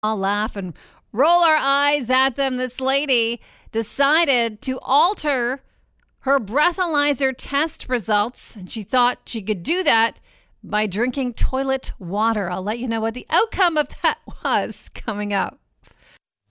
all laugh and roll our eyes at them. This lady decided to alter her breathalyzer test results, and she thought she could do that by drinking toilet water. I'll let you know what the outcome of that was coming up.